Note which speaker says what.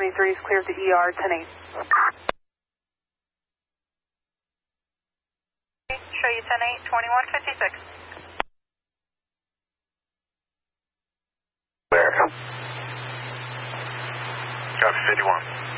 Speaker 1: 23 is cleared to ER 10-8.
Speaker 2: Show you 10-8, 2156.
Speaker 3: Where? Copy 51.